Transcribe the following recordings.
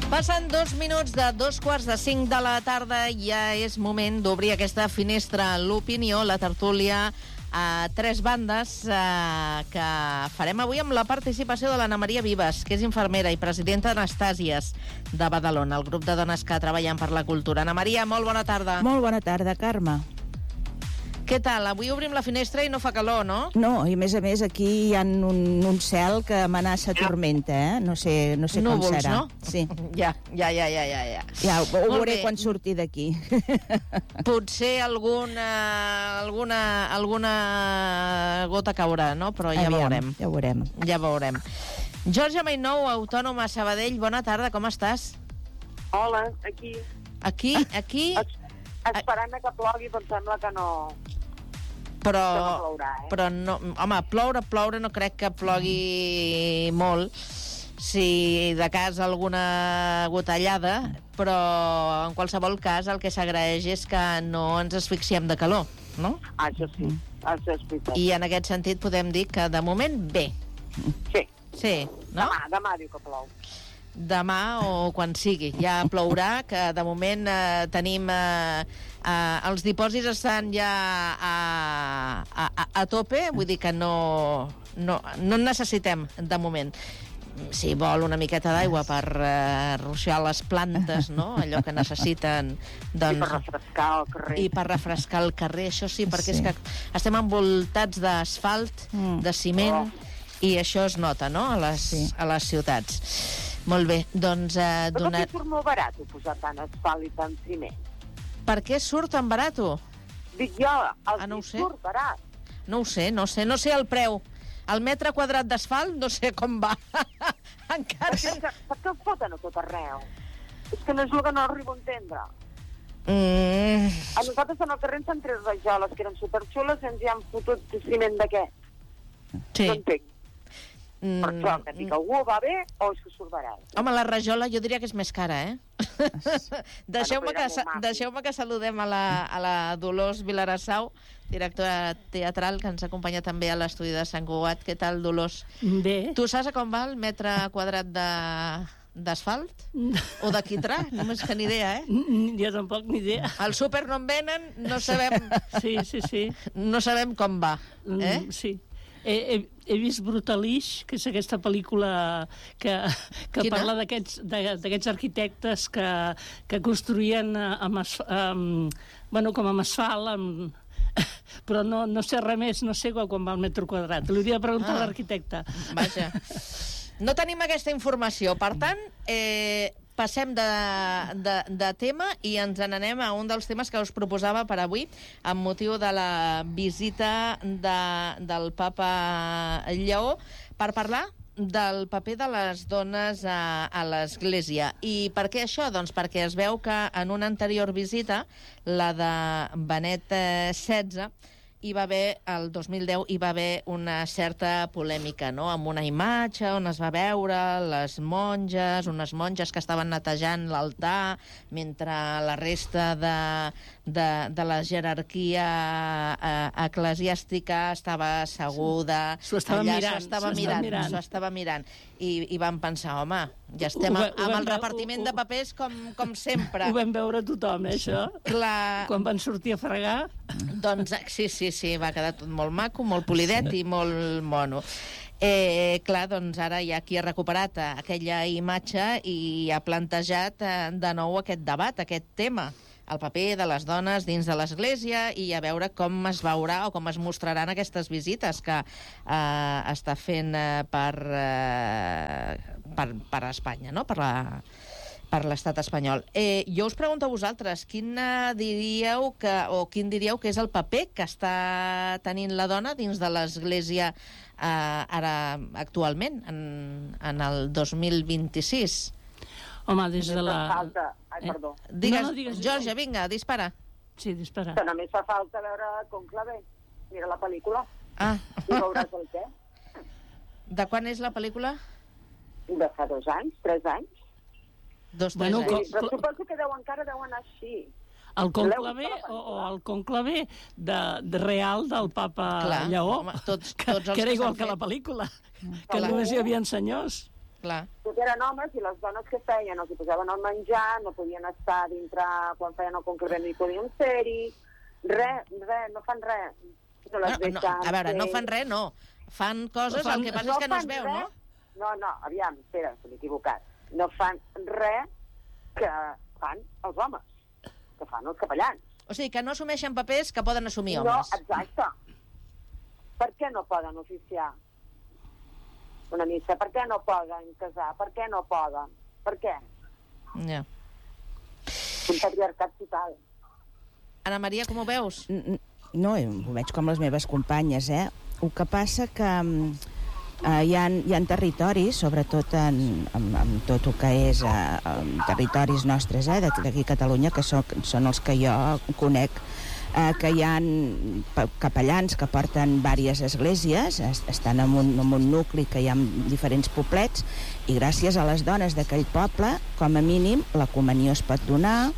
Passen 2 minuts de 2:45 de la tarda. Ja és moment d'obrir aquesta finestra a l'opinió, la tertúlia a tres bandes que farem avui amb la participació de l'Anna Maria Vives, que és infermera i presidenta d'Anastàsies de Badalona, el grup de dones que treballen per la cultura. Anna Maria, molt bona tarda. Molt bona tarda, Carme. Què tal? Avui obrim la finestra i no fa calor, no? No, i a més aquí hi ha un cel que amenaça tormenta, eh? No sé com núvols, serà. No? Sí. Ja. Ja ho veuré quan surti d'aquí. Potser alguna gota caurà, no? Però ja veurem. Ja veurem. Georgia Mainou, autònoma a Sabadell, bona tarda, com estàs? Hola, aquí. Aquí? Esperant que plogui, però sembla que no... Però plourà, però no, home, ploure no crec que plogui molt. Si de cas alguna gotellada, però en qualsevol cas el que s'agraeix és que no ens asfixiem de calor, no? Això sí, això és veritat. I en aquest sentit podem dir que de moment bé. Sí, no? Demà diu que plou. Demà o quan sigui, ja plourà, que de moment tenim... els dipòsits estan ja a tope, vull dir que no necessitem de moment. Si vol una miqueta d'aigua per ruixar les plantes, no? Allò que necessiten, doncs... I per refrescar el carrer. I per refrescar el carrer, això sí, perquè és que estem envoltats d'asfalt, de ciment, i això es nota, no?, a les ciutats. Molt bé, doncs... Però que surt molt barat posar tant asfalt i tant ciment. Per què surt tan barat? Dic jo, surt barat. No ho sé el preu. El metre quadrat d'asfalt no sé com va. Encara... Per què el foten a tot arreu? És que no és el que no arribo a entendre. A nosaltres en el carrer ens han tret rajoles, que eren superxules, i ens hi han fotut ciment de què? Sí. No entenc. Per això, que dic, algú va bé o és que surt barat? Home, la rajola jo diria que és més cara, Deixeu-me que saludem a la Dolors Vilarassau, directora teatral, que ens acompanya també a l'estudi de Sant Cugat. Què tal, Dolors? Bé. Tu saps a com va el metre quadrat d'asfalt? O de quitrà? Només que ni idea, Jo tampoc ni idea. Al súper no en venen, no sabem... Sí. No sabem com va, Sí. He vist Brutalish, que és aquesta pel·lícula que parla d'aquests arquitectes que construïen com amb asfalt, però no sé res més, no sé quan va el metre quadrat. Li hauria de preguntar a l'arquitecte. Vaja. No tenim aquesta informació, per tant, passem de tema i ens n'anem a un dels temes que us proposava per avui, amb motiu de la visita del papa Lleó, per parlar del paper de les dones a l'Església. I per què això? Doncs perquè es veu que en una anterior visita, la de Benet XVI, el 2010 hi va haver una certa polèmica, no?, amb una imatge on es va veure unes monges que estaven netejant l'altar mentre la resta de la jerarquia eclesiàstica estava asseguda. S'ho estava mirant. I vam pensar, home, ja estem amb el repartiment de papers com sempre. Ho vam veure tothom, això? Clar. Quan van sortir a fregar? Doncs sí, va quedar tot molt maco, molt polidet i molt mono. Clar, doncs ara hi ha qui ha recuperat aquella imatge i ha plantejat de nou aquest debat, aquest tema, el paper de les dones dins de l'Església, i a veure com es veurà o com es mostraran aquestes visites que està fent per Espanya, no?, per l'estat espanyol. Jo us pregunto a vosaltres, quin diríeu que és el paper que està tenint la dona dins de l'Església ara actualment, en el 2026? Home, des de la... Perdó. Digues, Georgia, vinga, dispara. Sí, dispara. Que només fa falta veure Conclave. Mira la pel·lícula. I veuràs el què. De quan és la pel·lícula? De fa 2 anys, 3 anys. 2-3 anys. Però suposo que encara deu anar així. El conclave o el conclave real del papa Lleó, home, tots que era igual que la pel·lícula, que només hi havia senyors. Clar. Tot eren homes i les dones que feien, els hi posaven el menjar, no podien estar dintre quan feien el concret, no hi podien ser-hi, res, no fan res. No les No, a veure, no fan res, no. Fan coses, el que passa és que no es veu, no? No, aviam, espera, s'he equivocat. No fan res que fan els homes, que fan els capellans. O sigui, que no assumeixen papers que poden assumir homes. No, exacte. Per què no poden oficiar una missa? Per què no poden casar? Per què no poden? Per què? Ja. Un patriarcat total. Ana Maria, com ho veus? No, ho veig com les meves companyes, eh? El que passa que hi ha territoris, sobretot en tot el que és territoris nostres, d'aquí a Catalunya, que són els que jo conec, que hi ha capellans que porten diverses esglésies, estan en un nucli que hi ha diferents poblets, i gràcies a les dones d'aquell poble, com a mínim, la comunió es pot donar,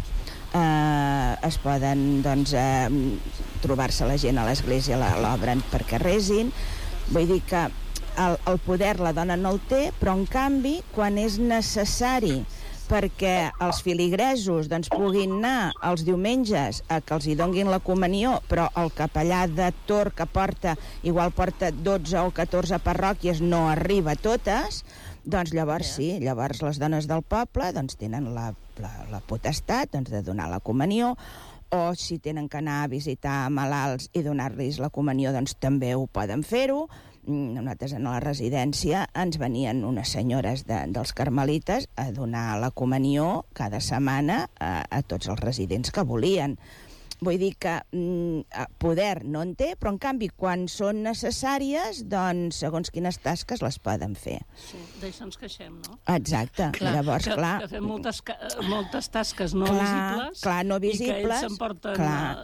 es poden trobar-se la gent a l'església, l'obren perquè rezin. Vull dir que el poder la dona no el té, però en canvi quan és necessari perquè els filigresos puguin anar els diumenges a que els hi donguin la comunió, però el capellà de Tor que igual porta 12 o 14 parròquies, no arriba a totes, doncs llavors sí, llavors les dones del poble tenen la potestat de donar la comunió, o si tenen que anar a visitar malalts i donar-los la comunió, doncs també ho poden fer-ho. Nosaltres a la residència ens venien unes senyores dels carmelites a donar la comunió cada setmana a tots els residents que volien. Vull dir que poder no en té, però en canvi quan són necessàries, doncs segons quines tasques les poden fer. Sí, d'això ens queixem, no? Exacte. Llavors, clar... Que fem moltes tasques no visibles, clar, no visibles, i que ells s'emporten...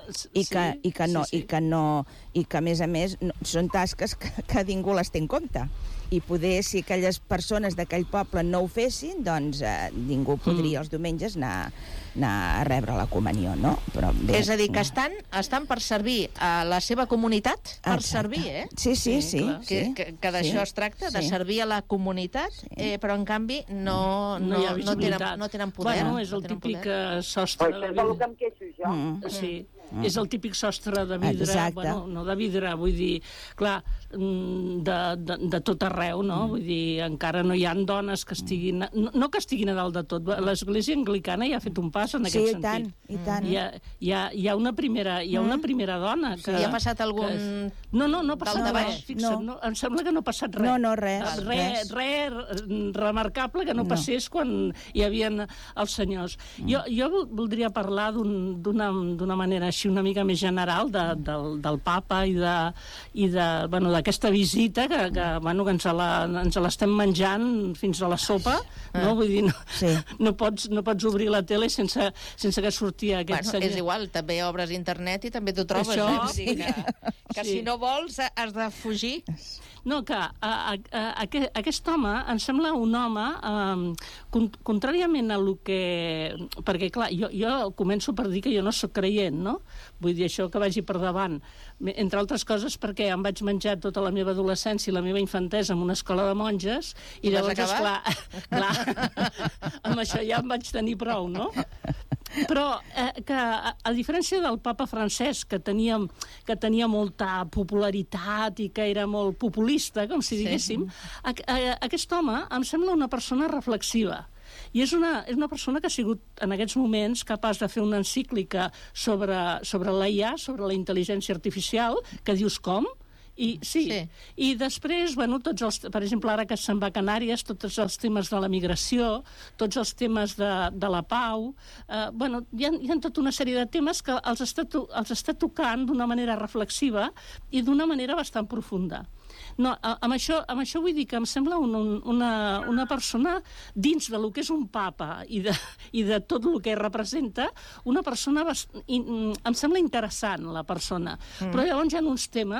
I que a més són tasques que ningú les té en compte. I poder, si aquelles persones d'aquell poble no ho fessin, doncs ningú podria els diumenges anar a rebre la comunió, no? Però bé, és a dir, que estan per servir a la seva comunitat, per servir, eh? Sí. Que d'això es tracta, de servir a la comunitat, però en canvi no tenen poder. Bueno, és el típic sostre de vidre. És el que em queixo jo. Sí. És el típic sostre de vidre, bueno, no de vidre, vull dir, clar, de tot arreu, no? Vull dir, encara no hi ha dones que estiguin... No que estiguin a dalt de tot. L'Església Anglicana ja ha fet un pas en aquest sentit. Sí, i tant. Hi ha una primera dona que... Hi ha passat algun... No ha passat res. Fixa't, em sembla que no ha passat res. No, res. Res remarcable que no passés quan hi havia els senyors. Jo voldria parlar d'una manera així una mica més general del papa i d'aquesta visita que ens l'estem menjant fins a la sopa, no? Vull dir, no pots obrir la tele sense que surti aquest senyor. És igual, també obres internet i també t'ho trobes. Que si no vols has de fugir. No, que aquest home em sembla un home, contràriament a lo que... Perquè, clar, jo començo per dir que jo no sóc creient, no? Vull dir, això que vagi per davant. Entre altres coses perquè em vaig menjar tota la meva adolescència i la meva infantesa en una escola de monges, i llavors, esclar, amb això ja em vaig tenir prou, no? Però que, a diferència del papa Francesc, que tenia molta popularitat i que era molt populista, com si diguéssim, aquest home em sembla una persona reflexiva. I és una persona que ha sigut, en aquests moments, capaç de fer una encíclica sobre la IA, sobre la intel·ligència artificial, que dius com? I després, bueno, per exemple, ara que se'n va a Canàries, tots els temes de la migració, tots els temes de la pau, bueno, hi ha tota una sèrie de temes que els està tocant d'una manera reflexiva i d'una manera bastant profunda. No, amb això vull dir que em sembla una persona, dins de lo que és un papa i de tot el que representa, una persona em sembla interessant, la persona. Però llavors hi ha uns temes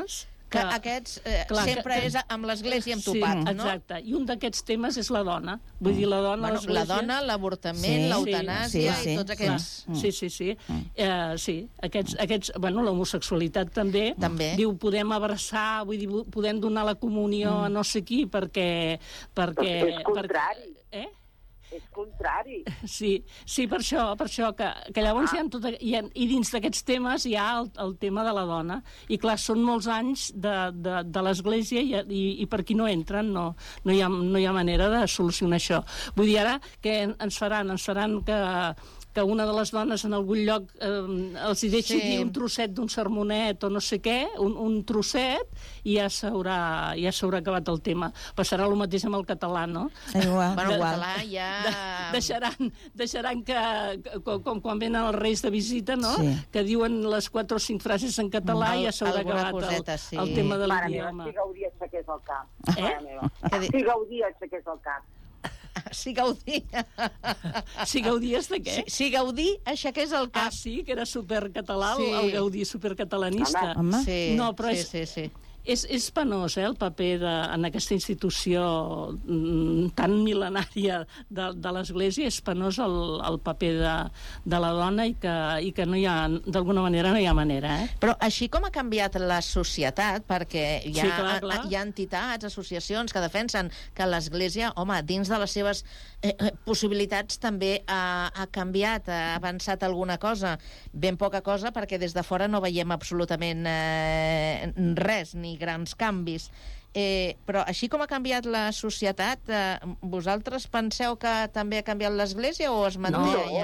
Que aquests sempre és amb l'Església emtopat, no? Exacte. I un d'aquests temes és la dona. Vull dir, la dona, l'Església... La dona, l'avortament, l'eutanàsia i tots aquests... Sí. Sí, aquests... Bueno, l'homosexualitat també. Diu, podem abraçar, vull dir, podem donar la comunió a no sé qui perquè... És contrari. És contrari. Sí, per això que llavors i dins d'aquests temes hi ha el tema de la dona, i clar, són molts anys de l'Església i per qui no entren no hi ha manera de solucionar això. Vull dir, ara què ens faran que una de les dones en algun lloc els hi deixi dir un trosset d'un sermonet o no sé què, un trosset, i ja s'haurà acabat el tema. Passarà el mateix amb el català, no? Igual. Bueno, el català ja... Deixaran que, com quan venen els reis de visita, no? Que diuen les 4 o 5 frases en català i ja s'haurà acabat el tema de l'idioma. Si Gaudí aixequés el cap. Si Gaudí aixequés el cap. Si Gaudí... Si Gaudies de què? Si Gaudí aixequés el cap. Sí, que era supercatalà, el Gaudí supercatalanista. Home. No, però és penós, el paper en aquesta institució tan mil·lenària de l'Església. És penós el paper de la dona i que no hi ha, d'alguna manera, no hi ha manera. Però així com ha canviat la societat, perquè hi ha entitats, associacions que defensen que l'Església, home, dins de les seves possibilitats també ha canviat, ha avançat alguna cosa, ben poca cosa, perquè des de fora no veiem absolutament res, ni grans canvis. Però així com ha canviat la societat, vosaltres penseu que també ha canviat l'Església o es manté?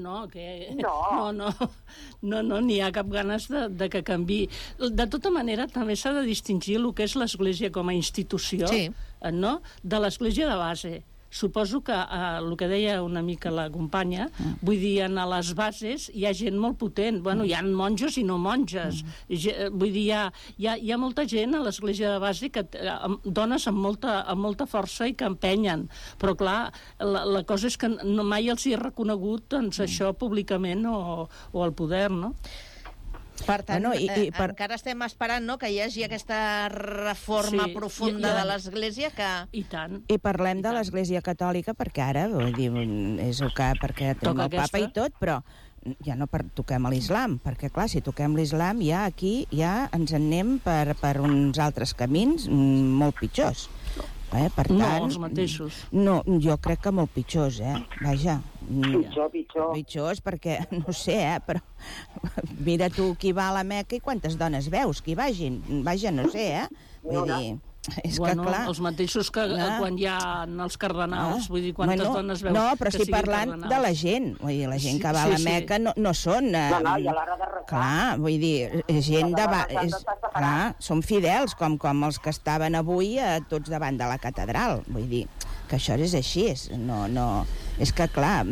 No, n'hi ha cap ganes de que canviï. De tota manera, també s'ha de distingir el que és l'Església com a institució, no? De l'Església de base. Suposo que el que deia una mica la companya, vull dir, a les bases hi ha gent molt potent. Bueno, hi ha monjos i no monges. Vull dir, hi ha molta gent a l'església de base, dones amb molta força i que empenyen. Però, clar, la cosa és que mai els hi he reconegut això públicament o el poder, no? Per tant, encara estem esperant que hi hagi aquesta reforma profunda de l'Església que... I tant. I parlem de l'Església Catòlica perquè ara, vull dir, és el que perquè tenim el papa i tot, però ja no toquem a l'islam, perquè clar, si toquem l'islam ja aquí ens en anem per uns altres camins molt pitjors. Per tant, no, els mateixos. No, jo crec que molt pitjors, vaja. Pitjor. Pitjors perquè, no sé, però mira tu qui va a la Meca i quantes dones veus que hi vagin. Vaja, no sé, Vull dir... És que, clar... Els mateixos que quan hi ha els cardenals, vull dir, quantes dones veus no, però estic parlant de la gent. Vull dir, la gent que va a la Meca no són... No, i a l'hora de rezar. Clar, vull dir, gent clar, són fidels, com els que estaven avui tots davant de la catedral. Vull dir, que això és així. No, és que, clar...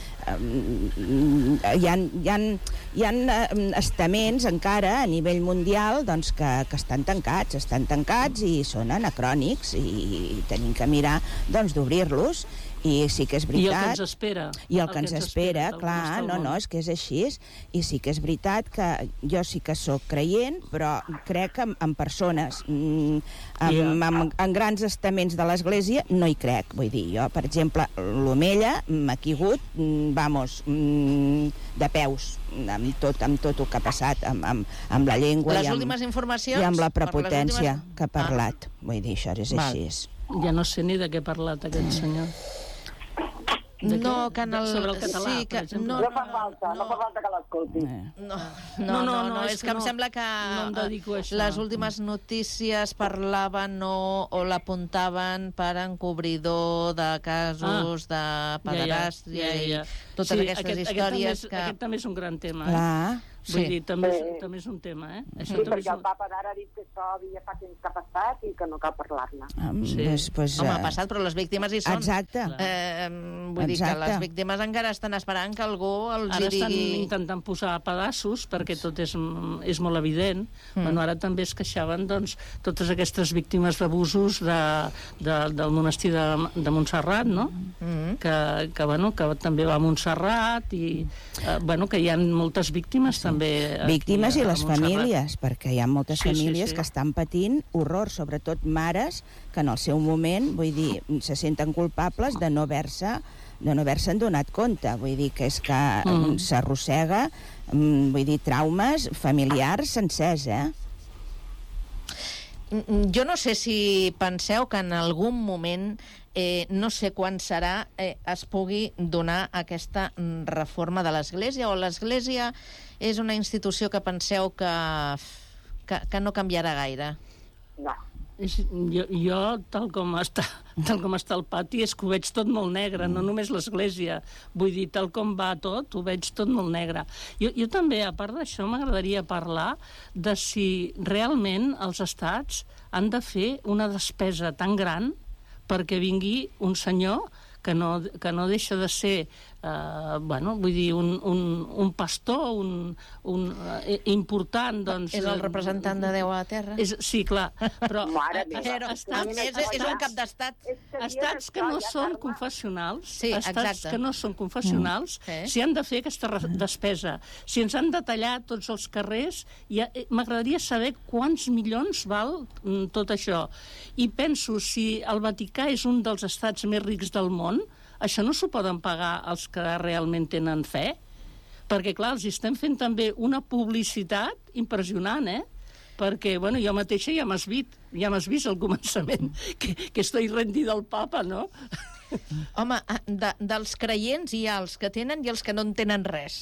Hi ha estaments encara a nivell mundial doncs, que estan tancats i són anacrònics i tenim que mirar d'obrir-los. I sí que és veritat... I el que ens espera. I el que ens espera, clar, és que és així. I sí que és veritat que jo sí que sóc creient, però crec que en persones, en grans estaments de l'Església, no hi crec. Vull dir, jo, per exemple, l'Omella m'ha caigut, de peus, amb tot el que ha passat, amb la llengua les últimes informacions, i amb la prepotència que ha parlat. Vull dir, això és així. Ja no sé ni de què ha parlat aquest senyor. No, que en el... Sobre el català, per exemple. No fa falta que l'escolti. No, és que em sembla que les últimes notícies parlaven o l'apuntaven per encobridor de casos de pederàstia i totes aquestes històries que... Aquest també és un gran tema. Sí. Vull dir, també és un tema, Sí, perquè el papa d'ara ha dit que això havia fa temps que ha passat i que no cal parlar-ne. Home, ha passat, però les víctimes hi són. Exacte. Vull dir que les víctimes encara estan esperant que algú els hi digui... Ara estan intentant posar pedaços perquè tot és molt evident. Bueno, ara també es queixaven, doncs, totes aquestes víctimes d'abusos del monestir de Montserrat, no? Que també va a Montserrat Montserrat, i que hi ha moltes víctimes també. Víctimes i les famílies, perquè hi ha moltes famílies que estan patint horror, sobretot mares que en el seu moment, vull dir, se senten culpables de no haver-se'n donat compte. Vull dir que és que s'arrossega, vull dir, traumes familiars sencers, Jo no sé si penseu que en algun moment, no sé quan serà, es pugui donar aquesta reforma de l'Església, o l'Església és una institució que penseu que no canviarà gaire? No. Jo, tal com està el pati, és que ho veig tot molt negre, no només l'església. Vull dir, tal com va tot, ho veig tot molt negre. Jo també, a part d'això, m'agradaria parlar de si realment els estats han de fer una despesa tan gran perquè vingui un senyor que no deixa de ser vull dir, un pastor, important, doncs... És el representant de Déu a la Terra? Sí, clar, però... És un cap d'estat. Estats que no són confessionals, que no són confessionals, si han de fer aquesta despesa, si ens han de tallar tots els carrers, m'agradaria saber quants milions val tot això. I penso, si el Vaticà és un dels estats més rics del món, això no s'ho poden pagar els que realment tenen fe? Perquè, clar, els estem fent també una publicitat impressionant, Perquè, jo mateixa ja m'has vist al començament, que estoy rendida al papa, no? Home, dels creients hi ha els que tenen i els que no en tenen res.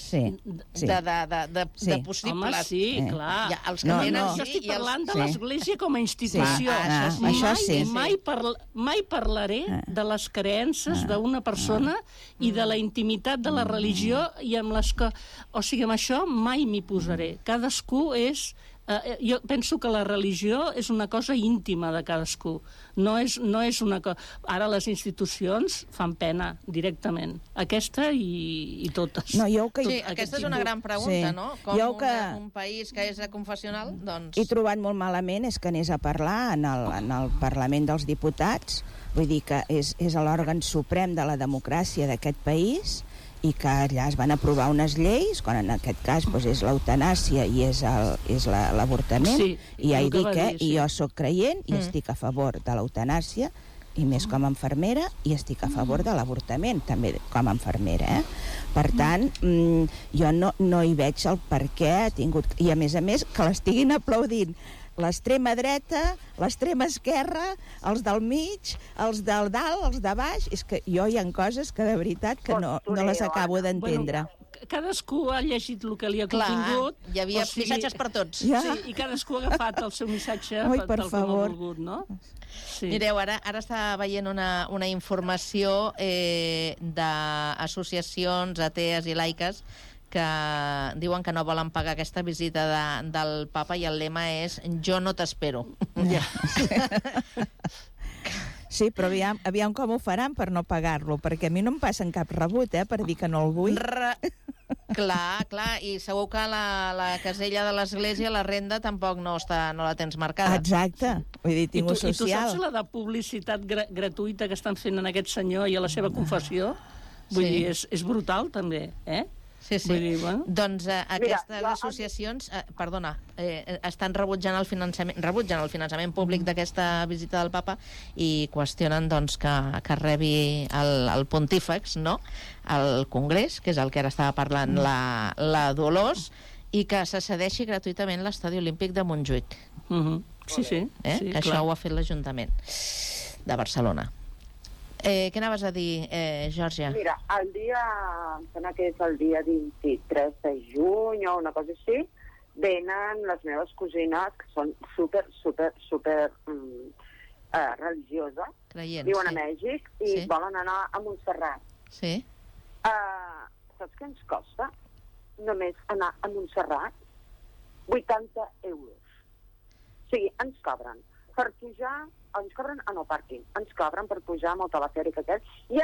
De possibles. Home, sí, clar. Jo estic parlant de l'Església com a institució. Això sí. Mai parlaré de les creences d'una persona i de la intimitat de la religió, i amb les que... O sigui, amb això mai m'hi posaré. Cadascú és... Jo penso que la religió és una cosa íntima de cadascú, no és una cosa... Ara les institucions fan pena directament, aquesta i totes. Aquesta és una gran pregunta, no? Com un país que és confessional, doncs... He trobat molt malament és que anés a parlar en el Parlament dels Diputats, vull dir que és l'òrgan suprem de la democràcia d'aquest país, i que allà es van aprovar unes lleis, quan en aquest cas és l'eutanàsia i és l'avortament, i ja he dit que jo sóc creient i estic a favor de l'eutanàsia, i més com a infermera, i estic a favor de l'avortament, també com a infermera. Per tant, jo no hi veig el per què ha tingut... I a més, que l'estiguin aplaudint l'extrema dreta, l'extrema esquerra, els del mig, els del dalt, els de baix... És que hi ha coses que de veritat que no les acabo d'entendre. Cadascú ha llegit el que li ha contingut. Hi havia missatges per tots. Sí, i cadascú ha agafat el seu missatge tal com ha volgut, no? Mireu, ara està veient una informació d'associacions atees i laiques que diuen que no volen pagar aquesta visita del papa, i el lema és «Jo no t'espero». Sí, però aviam com ho faran per no pagar-lo, perquè a mi no em passen cap rebut, per dir que no el vull. Clar, i segur que la casella de l'església, la renda, tampoc no la tens marcada. Exacte, vull dir, tinc social. I tu saps la de publicitat gratuïta que estan fent en aquest senyor i a la seva confessió? Vull dir, és brutal, també, Sí. Doncs aquestes associacions, estan rebutjant el finançament públic d'aquesta visita del papa i qüestionen que rebi el pontífex, no?, al Congrés, que és el que ara estava parlant la Dolors, i que se cedeixi gratuïtament l'Estadi Olímpic de Montjuïc. Sí, que això ho ha fet l'Ajuntament de Barcelona. Què anaves a dir, Georgia? Mira, el dia, em sembla que és el dia 23 de juny o una cosa així, venen les meves cosines, que són super religioses, viuen a Mèxic i volen anar a Montserrat. Sí. Saps què ens costa només anar a Montserrat? 80 euros. O sigui, ens cobren per pujar, ens cobren en el pàrquing, ens cobren per pujar amb el telefèric aquest, i